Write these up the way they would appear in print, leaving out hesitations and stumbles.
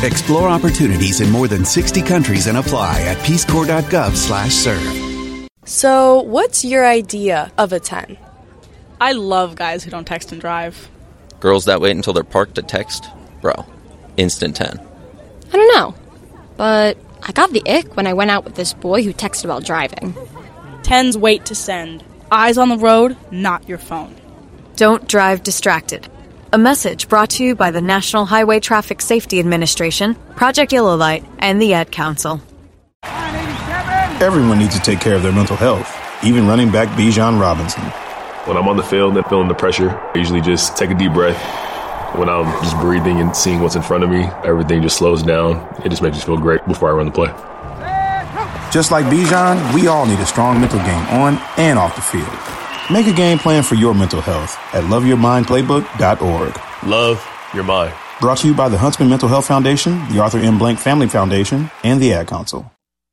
Explore opportunities in more than 60 countries and apply at peacecorps.gov/serve. So, what's your idea of a 10? I love guys who don't text and drive. Girls that wait until they're parked to text? Bro, instant 10. I don't know, but I got the ick when I went out with this boy who texted while driving. 10s wait to send. Eyes on the road, not your phone. Don't drive distracted. A message brought to you by the National Highway Traffic Safety Administration, Project Yellow Light, and the Ad Council. Everyone needs to take care of their mental health, even running back Bijan Robinson. When I'm on the field and feeling the pressure, I usually just take a deep breath. When I'm just breathing and seeing what's in front of me, everything just slows down. It just makes me feel great before I run the play. Just like Bijan, we all need a strong mental game on and off the field. Make a game plan for your mental health at loveyourmindplaybook.org. Love your mind. Brought to you by the Huntsman Mental Health Foundation, the Arthur M. Blank Family Foundation, and the Ad Council.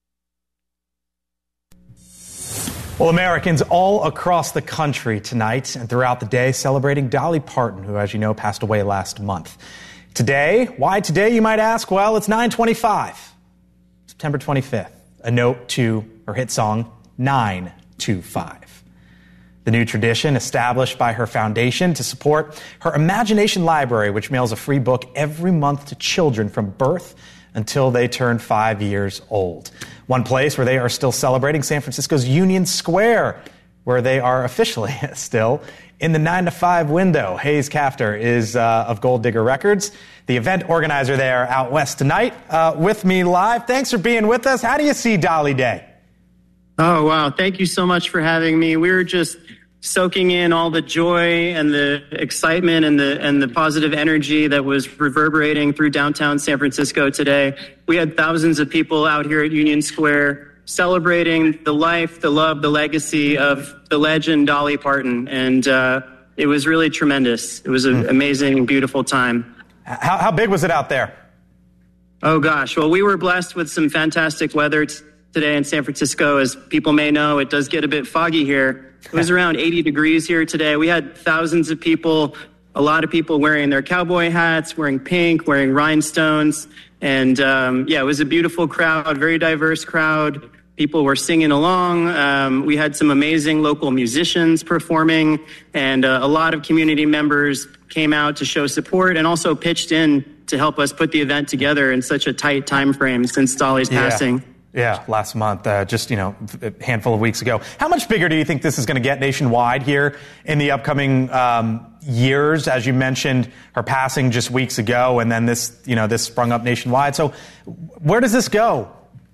Well, Americans all across the country tonight and throughout the day celebrating Dolly Parton, who, as you know, passed away last month. Today, why today, you might ask? Well, it's 9/25, September 25th, a note to her hit song, 925. The new tradition established by her foundation to support her Imagination Library, which mails a free book every month to children from birth until they turn 5 years old. One place where they are still celebrating, San Francisco's Union Square, where they are officially still in the 9 to 5 window. Hayes Cafter is of Gold Digger Records, the event organizer there out west tonight, with me live. Thanks for being with us. How do you see Dolly Day? Oh, wow. Thank you so much for having me. We were just soaking in all the joy and the excitement and the positive energy that was reverberating through downtown San Francisco today. We had thousands of people out here at Union Square celebrating the life, the love, the legacy of the legend Dolly Parton. And it was really tremendous. It was an amazing, beautiful time. How big was it out there? Oh, gosh. Well, we were blessed with some fantastic weather today in San Francisco. As people may know, it does get a bit foggy here. It was around 80 degrees here today. We had thousands of people, a lot of people wearing their cowboy hats, wearing pink, wearing rhinestones. And it was a beautiful crowd, very diverse crowd. People were singing along. We had some amazing local musicians performing, and a lot of community members came out to show support and also pitched in to help us put the event together in such a tight time frame since Dolly's passing. Yeah, last month, a handful of weeks ago. How much bigger do you think this is going to get nationwide here in the upcoming years? As you mentioned, her passing just weeks ago, and then this sprung up nationwide. So where does this go?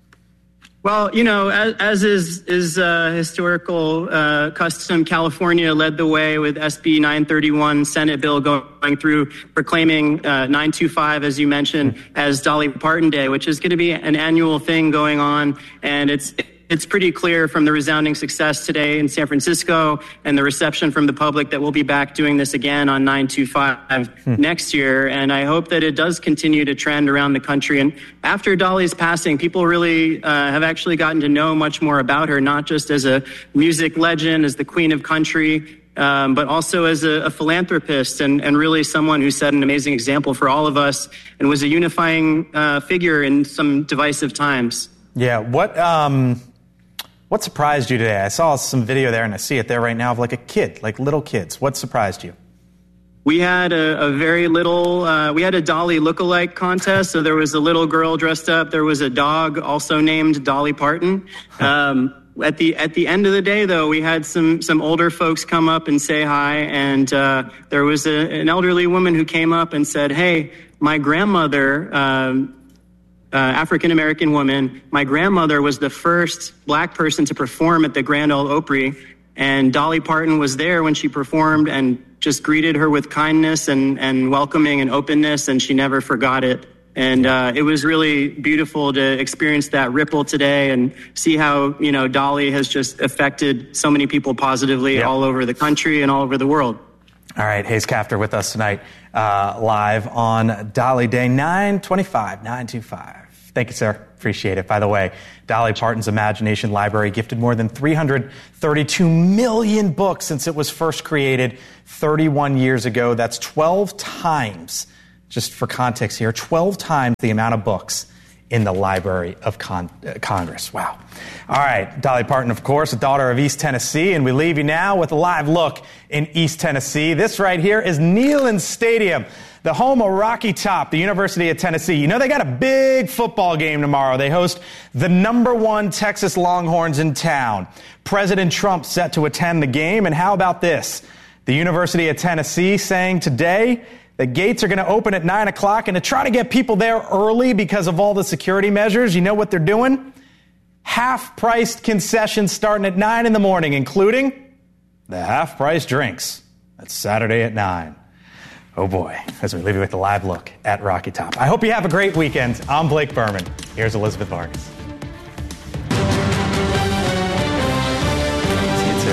Well, as is historical custom, California led the way with SB 931 Senate bill going through, proclaiming 925, as you mentioned, as Dolly Parton Day, which is going to be an annual thing going on. And it's pretty clear from the resounding success today in San Francisco and the reception from the public that we'll be back doing this again on 925 next year. And I hope that it does continue to trend around the country. And after Dolly's passing, people really have actually gotten to know much more about her, not just as a music legend, as the queen of country, but also as a philanthropist and really someone who set an amazing example for all of us and was a unifying figure in some divisive times. Yeah. What surprised you today? I saw some video there, and I see it there right now of little kids. What surprised you? We had we had a Dolly lookalike contest. So there was a little girl dressed up. There was a dog also named Dolly Parton. At the end of the day, though, we had some older folks come up and say hi. And there was an elderly woman who came up and said, "Hey, my grandmother, African-American woman, my grandmother was the first black person to perform at the Grand Ole Opry, and Dolly Parton was there when she performed and just greeted her with kindness and welcoming and openness, and she never forgot it." And it was really beautiful to experience that ripple today and see how, Dolly has just affected so many people positively all over the country and all over the world. All right, Hayes Cafter with us tonight, live on Dolly Day, 925. Thank you, sir. Appreciate it. By the way, Dolly Parton's Imagination Library gifted more than 332 million books since it was first created 31 years ago. That's 12 times Just for context here, 12 times the amount of books in the Library of Congress. Wow. All right, Dolly Parton, of course, a daughter of East Tennessee, and we leave you now with a live look in East Tennessee. This right here is Neyland Stadium, the home of Rocky Top, the University of Tennessee. You know, they got a big football game tomorrow. They host the #1 Texas Longhorns in town. President Trump set to attend the game, and how about this? The University of Tennessee saying today the gates are going to open at 9 o'clock, and to try to get people there early because of all the security measures, you know what they're doing? Half-priced concessions starting at 9 in the morning, including the half-price drinks. That's Saturday at 9. Oh boy, as we leave you with a live look at Rocky Top. I hope you have a great weekend. I'm Blake Berman. Here's Elizabeth Vargas. See you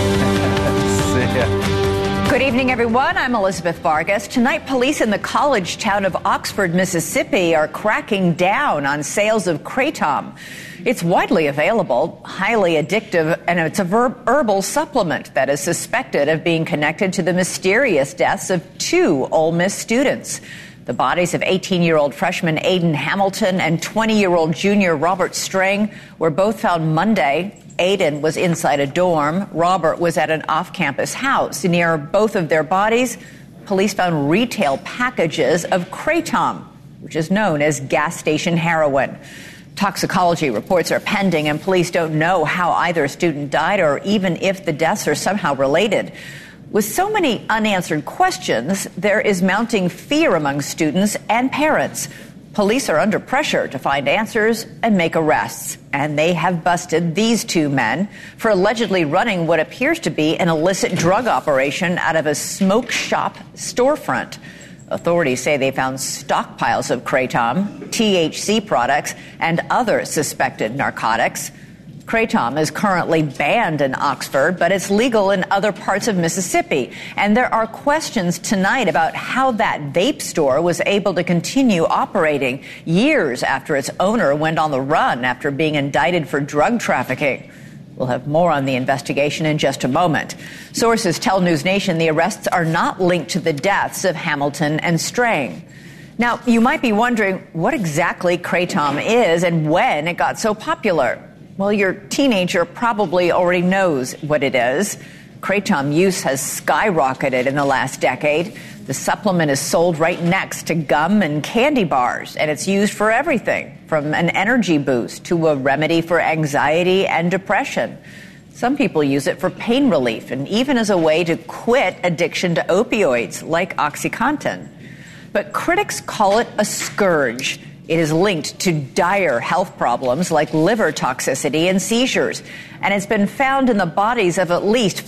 soon. See ya. Good evening, everyone. I'm Elizabeth Vargas. Tonight, police in the college town of Oxford, Mississippi are cracking down on sales of Kratom. It's widely available, highly addictive, and it's a herbal supplement that is suspected of being connected to the mysterious deaths of 2 Ole Miss students. The bodies of 18-year-old freshman Aiden Hamilton and 20-year-old junior Robert Strang were both found Monday. Aiden was inside a dorm. Robert was at an off-campus house. Near both of their bodies, police found retail packages of Kratom, which is known as gas station heroin. Toxicology reports are pending, and police don't know how either student died or even if the deaths are somehow related. With so many unanswered questions, there is mounting fear among students and parents. Police are under pressure to find answers and make arrests. And they have busted these 2 men for allegedly running what appears to be an illicit drug operation out of a smoke shop storefront. Authorities say they found stockpiles of Kratom, THC products, and other suspected narcotics. Kratom is currently banned in Oxford, but it's legal in other parts of Mississippi. And there are questions tonight about how that vape store was able to continue operating years after its owner went on the run after being indicted for drug trafficking. We'll have more on the investigation in just a moment. Sources tell News Nation the arrests are not linked to the deaths of Hamilton and Strang. Now, you might be wondering what exactly Kratom is and when it got so popular. Well, your teenager probably already knows what it is. Kratom use has skyrocketed in the last decade. The supplement is sold right next to gum and candy bars, and it's used for everything from an energy boost to a remedy for anxiety and depression. Some people use it for pain relief and even as a way to quit addiction to opioids like OxyContin. But critics call it a scourge. It is linked to dire health problems like liver toxicity and seizures. And it's been found in the bodies of at least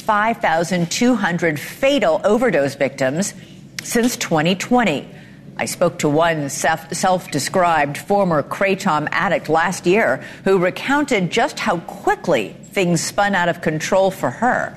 5,200 fatal overdose victims since 2020. I spoke to one self-described former Kratom addict last year who recounted just how quickly things spun out of control for her.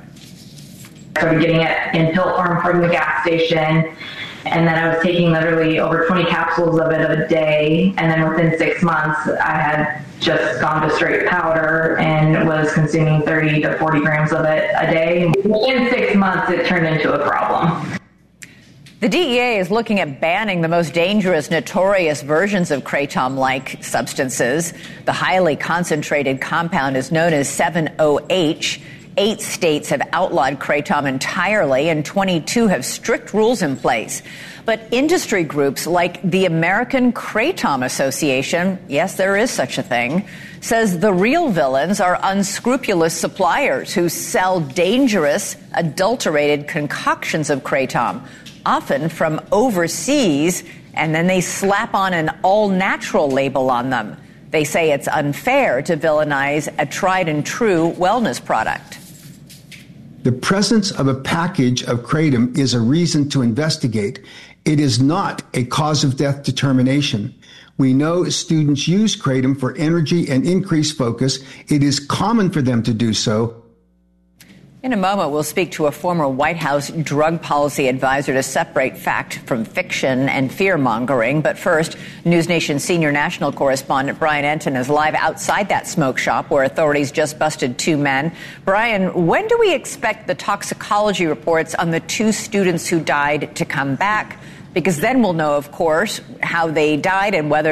I started getting it in pill form from the gas station. And then I was taking literally over 20 capsules of it a day. And then within 6 months, I had just gone to straight powder and was consuming 30 to 40 grams of it a day. Within 6 months, it turned into a problem. The DEA is looking at banning the most dangerous, notorious versions of Kratom-like substances. The highly concentrated compound is known as 7-OH. 8 states have outlawed Kratom entirely, and 22 have strict rules in place. But industry groups like the American Kratom Association, yes, there is such a thing, says the real villains are unscrupulous suppliers who sell dangerous, adulterated concoctions of Kratom, often from overseas, and then they slap on an all-natural label on them. They say it's unfair to villainize a tried-and-true wellness product. The presence of a package of Kratom is a reason to investigate. It is not a cause of death determination. We know students use Kratom for energy and increased focus. It is common for them to do so. In a moment, we'll speak to a former White House drug policy advisor to separate fact from fiction and fear-mongering. But first, News Nation senior national correspondent Brian Entin is live outside that smoke shop where authorities just busted 2 men. Brian, when do we expect the toxicology reports on the 2 students who died to come back? because then we'll know, of course, how they died and whether